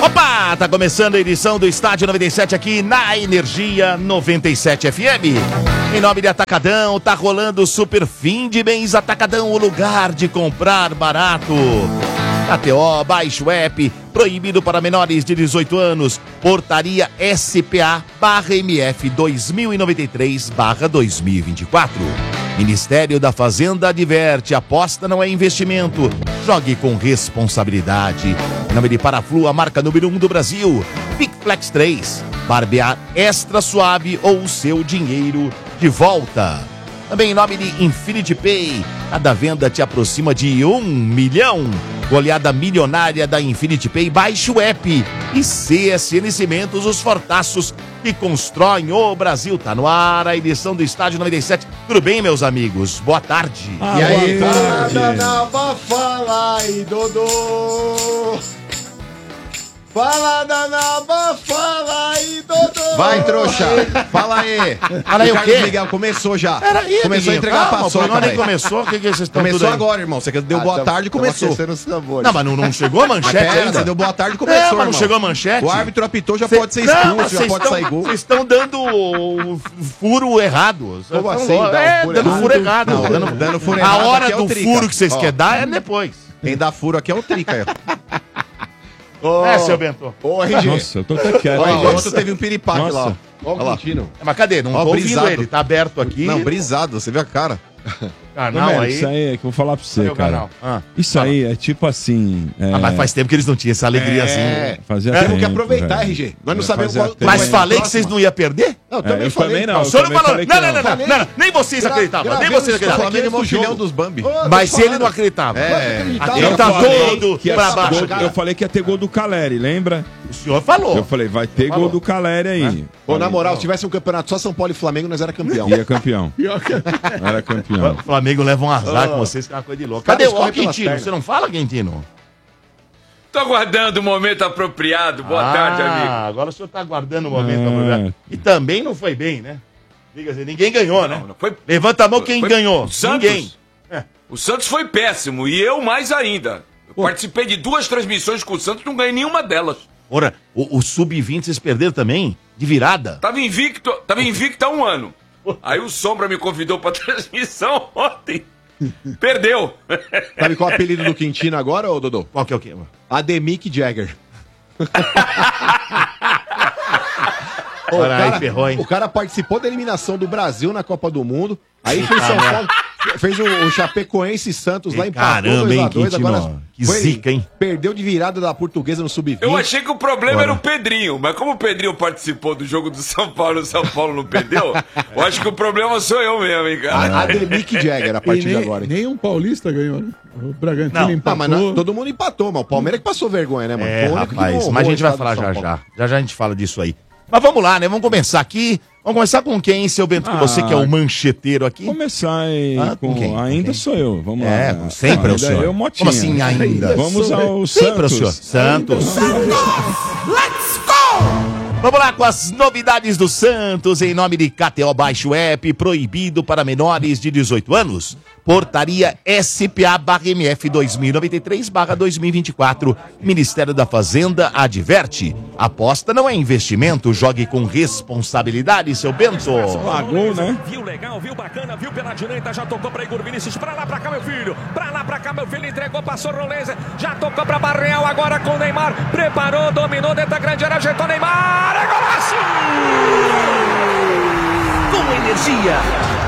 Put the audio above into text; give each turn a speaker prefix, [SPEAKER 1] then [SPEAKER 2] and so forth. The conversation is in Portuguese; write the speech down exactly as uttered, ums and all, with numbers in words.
[SPEAKER 1] Opa, tá começando a edição do Estádio noventa e sete aqui na Energia noventa e sete F M. Em nome de Atacadão, tá rolando o super fim de mês Atacadão, o lugar de comprar barato. K T O, baixe o app, proibido para menores de dezoito anos, portaria S P A barra M F dois mil e noventa e três barra dois mil e vinte e quatro. Ministério da Fazenda adverte, aposta não é investimento, jogue com responsabilidade. Em nome de Paraflu, a marca número um do Brasil, Picflex três, barbear extra suave ou o seu dinheiro de volta. Também em nome de Infinity Pay, cada venda te aproxima de um milhão. Goleada milionária da Infinity Pay, baixe o app. E C S N Cimentos, os fortaços que constroem o Brasil. Tá no ar a edição do Estádio noventa e sete. Tudo bem, meus amigos? Boa tarde.
[SPEAKER 2] Ah, e aí,
[SPEAKER 3] boa tarde. Fala, fala aí, Dodô. Fala da Naba, fala aí, Dodô.
[SPEAKER 2] Vai, trouxa. Fala aí.
[SPEAKER 1] Fala aí o quê?
[SPEAKER 2] Miguel, começou já.
[SPEAKER 1] Era aí,
[SPEAKER 2] começou a entregar
[SPEAKER 1] Calma,
[SPEAKER 2] a paçoca,
[SPEAKER 1] não nem
[SPEAKER 2] velho.
[SPEAKER 1] começou. O que, que vocês estão
[SPEAKER 2] Começou
[SPEAKER 1] tudo aí?
[SPEAKER 2] agora, irmão. Você deu boa tarde e começou.
[SPEAKER 1] Não, mas não, não chegou a manchete
[SPEAKER 2] Pera,
[SPEAKER 1] ainda.
[SPEAKER 2] você deu boa tarde e começou,
[SPEAKER 1] É, mas não
[SPEAKER 2] irmão.
[SPEAKER 1] chegou a manchete.
[SPEAKER 2] O árbitro apitou, já
[SPEAKER 1] Cê-
[SPEAKER 2] pode ser
[SPEAKER 1] Não,
[SPEAKER 2] expulso,
[SPEAKER 1] mas
[SPEAKER 2] já
[SPEAKER 1] vocês
[SPEAKER 2] pode
[SPEAKER 1] estão-
[SPEAKER 2] sair gol.
[SPEAKER 1] Vocês estão dando o furo errado.
[SPEAKER 3] Como
[SPEAKER 1] Vocês
[SPEAKER 3] assim,
[SPEAKER 1] tão-
[SPEAKER 3] dá um
[SPEAKER 1] É,
[SPEAKER 3] furo
[SPEAKER 1] dando
[SPEAKER 3] errado?
[SPEAKER 1] furo errado.
[SPEAKER 2] Não,
[SPEAKER 1] dando,
[SPEAKER 2] dando furo
[SPEAKER 1] A
[SPEAKER 2] errado
[SPEAKER 1] hora
[SPEAKER 2] aqui é o
[SPEAKER 1] do
[SPEAKER 2] Trica.
[SPEAKER 1] furo que vocês
[SPEAKER 2] Ó.
[SPEAKER 1] querem dar é depois.
[SPEAKER 2] Quem dá furo aqui é o Trica.
[SPEAKER 3] Ô,
[SPEAKER 1] É, seu Bento.
[SPEAKER 3] Ô, R G.
[SPEAKER 4] Nossa, eu tô até quieto.
[SPEAKER 2] Ó,
[SPEAKER 4] agora.
[SPEAKER 2] o outro teve um piripaque
[SPEAKER 4] Nossa.
[SPEAKER 2] lá.
[SPEAKER 3] Ó, o
[SPEAKER 2] Olha lá.
[SPEAKER 3] Quintino.
[SPEAKER 1] Mas cadê? Não
[SPEAKER 2] Ó,
[SPEAKER 1] tô ouvindo
[SPEAKER 2] brisado.
[SPEAKER 1] ele. Tá aberto aqui.
[SPEAKER 2] Não, brisado, você viu a cara.
[SPEAKER 1] Canal
[SPEAKER 4] Não,
[SPEAKER 1] aí.
[SPEAKER 4] Isso aí é que eu vou falar pra você,
[SPEAKER 1] Cadê o
[SPEAKER 4] cara.
[SPEAKER 1] canal? Ah.
[SPEAKER 4] Isso aí é tipo assim. É...
[SPEAKER 1] Ah, mas faz tempo que eles não tinham essa alegriazinha.
[SPEAKER 2] É.
[SPEAKER 4] Fazia
[SPEAKER 3] Temos
[SPEAKER 4] tempo,
[SPEAKER 3] que aproveitar,
[SPEAKER 4] velho.
[SPEAKER 3] R G. Nós não
[SPEAKER 4] É,
[SPEAKER 3] sabemos
[SPEAKER 4] fazia
[SPEAKER 3] qual...
[SPEAKER 4] tempo.
[SPEAKER 1] Mas
[SPEAKER 3] qual é a
[SPEAKER 1] falei que
[SPEAKER 3] próxima.
[SPEAKER 1] vocês não iam perder?
[SPEAKER 3] Não, eu
[SPEAKER 4] É,
[SPEAKER 3] também
[SPEAKER 4] eu
[SPEAKER 3] falei.
[SPEAKER 4] também não.
[SPEAKER 1] Não, o
[SPEAKER 4] eu
[SPEAKER 1] senhor não
[SPEAKER 4] também
[SPEAKER 1] falou.
[SPEAKER 4] falei
[SPEAKER 1] Não,
[SPEAKER 4] que
[SPEAKER 1] não, não, não,
[SPEAKER 3] Falei.
[SPEAKER 1] não, não. Nem vocês
[SPEAKER 3] Gra-
[SPEAKER 1] acreditavam. Nem
[SPEAKER 3] gravemos
[SPEAKER 1] vocês
[SPEAKER 3] com
[SPEAKER 2] O
[SPEAKER 1] acreditavam.
[SPEAKER 2] Flamengo é
[SPEAKER 3] do
[SPEAKER 2] mochilhão
[SPEAKER 3] jogo.
[SPEAKER 2] dos Bambi.
[SPEAKER 3] Ô, tô
[SPEAKER 1] Mas se ele
[SPEAKER 3] falando.
[SPEAKER 1] não acreditava.
[SPEAKER 2] É.
[SPEAKER 3] Acreditar,
[SPEAKER 1] Ele
[SPEAKER 3] não.
[SPEAKER 1] tá
[SPEAKER 4] falei
[SPEAKER 1] todo
[SPEAKER 4] que ia
[SPEAKER 1] pra
[SPEAKER 4] ser
[SPEAKER 1] baixo.
[SPEAKER 4] gol-
[SPEAKER 3] cara.
[SPEAKER 4] Eu falei que ia ter gol do Caleri, lembra?
[SPEAKER 1] O senhor falou.
[SPEAKER 4] Eu falei, vai ter
[SPEAKER 1] Falou.
[SPEAKER 4] gol do Caleri aí.
[SPEAKER 3] Ô, na moral, se tivesse um campeonato só São Paulo e Flamengo, nós era campeão.
[SPEAKER 4] Ia campeão. Era campeão.
[SPEAKER 1] O Flamengo leva um azar com vocês, que é uma coisa de louco. Cadê
[SPEAKER 3] Cara,
[SPEAKER 1] o
[SPEAKER 3] escorre pelas
[SPEAKER 1] Quintino?
[SPEAKER 3] pernas.
[SPEAKER 1] Você não fala, Quintino?
[SPEAKER 5] Tô aguardando o momento apropriado. Boa
[SPEAKER 1] ah,
[SPEAKER 5] tarde, amigo.
[SPEAKER 1] agora o senhor tá aguardando o momento.
[SPEAKER 4] É.
[SPEAKER 1] apropriado. E também não foi bem, né? Diga assim, ninguém ganhou, né?
[SPEAKER 5] Não, não foi-
[SPEAKER 1] Levanta a mão quem
[SPEAKER 5] foi-
[SPEAKER 1] ganhou.
[SPEAKER 5] o Santos.
[SPEAKER 1] Ninguém. É.
[SPEAKER 5] O Santos foi péssimo e eu mais ainda. Eu participei de duas transmissões com o Santos, não ganhei nenhuma delas.
[SPEAKER 1] Ora, o, o sub vinte vocês perderam também? De virada?
[SPEAKER 5] Tava invicto, tava invicto há um ano. Aí o Sombra me convidou pra transmissão ontem. Perdeu.
[SPEAKER 3] Sabe qual é o apelido do Quintino agora, ô Dodô?
[SPEAKER 1] Qual que é o quê?
[SPEAKER 3] Ademic Jagger. Ô,
[SPEAKER 1] Olha
[SPEAKER 3] o,
[SPEAKER 1] aí,
[SPEAKER 3] cara,
[SPEAKER 1] ferrou, hein?
[SPEAKER 3] o cara participou da eliminação do Brasil na Copa do Mundo. Aí foi em São Paulo. Fez o, o Chapecoense e Santos lá, empatou
[SPEAKER 1] Caramba, hein,
[SPEAKER 3] dois a dois,
[SPEAKER 1] Quintino?
[SPEAKER 3] agora
[SPEAKER 1] Que
[SPEAKER 3] foi-
[SPEAKER 1] zica, hein?
[SPEAKER 3] Perdeu de virada da Portuguesa no sub vinte.
[SPEAKER 5] Eu achei que o problema era o Pedrinho, mas como o Pedrinho participou do jogo do São Paulo e o São Paulo não perdeu, eu acho que o problema sou eu mesmo, hein, cara.
[SPEAKER 3] Ademic Jagger a partir
[SPEAKER 6] E nem,
[SPEAKER 3] de agora. hein?
[SPEAKER 6] nem um paulista ganhou, né? O Bragantino
[SPEAKER 1] Não,
[SPEAKER 3] Ah,
[SPEAKER 6] empatou.
[SPEAKER 3] mas não- todo mundo empatou, mas o Palmeiras que passou vergonha, né, mano?
[SPEAKER 1] É,
[SPEAKER 3] Foi o único que não
[SPEAKER 1] rapaz,
[SPEAKER 3] honrou
[SPEAKER 1] mas a gente
[SPEAKER 3] o
[SPEAKER 1] vai
[SPEAKER 3] estado
[SPEAKER 1] falar
[SPEAKER 3] de São
[SPEAKER 1] já
[SPEAKER 3] Paulo.
[SPEAKER 1] já. Já já a gente fala disso aí. Mas vamos lá, né? Vamos começar aqui. Vamos começar com quem, seu Bento? Que
[SPEAKER 4] Ah,
[SPEAKER 1] você que é o mancheteiro aqui.
[SPEAKER 4] Começar aí
[SPEAKER 1] Ah, com
[SPEAKER 4] com.
[SPEAKER 1] quem? Com
[SPEAKER 4] Ainda
[SPEAKER 1] quem?
[SPEAKER 4] sou eu. Vamos
[SPEAKER 1] É,
[SPEAKER 4] lá.
[SPEAKER 1] sempre é o
[SPEAKER 4] Ainda
[SPEAKER 1] senhor.
[SPEAKER 4] Eu, Motinha.
[SPEAKER 1] Como assim ainda?
[SPEAKER 4] Vamos ao
[SPEAKER 1] Sempre é o senhor.
[SPEAKER 4] Santos.
[SPEAKER 1] Santos. Vamos lá com as novidades do Santos em nome de K T O, baixe o app, proibido para menores de dezoito anos. Portaria S P A barra M F dois mil e noventa e três barra dois mil e vinte e quatro. Ministério da Fazenda adverte. Aposta não é investimento, jogue com responsabilidade, seu Bento.
[SPEAKER 4] Pagou, né?
[SPEAKER 7] Viu legal, viu bacana, viu pela direita, já tocou pra Igor Vinícius, pra lá, pra cá, meu filho, pra lá, pra cá, meu filho, entregou, passou Roleza, já tocou pra Barreal, agora com o Neymar, preparou, dominou dentro da grande área, ajeitou Neymar, é golaço!
[SPEAKER 1] Com energia,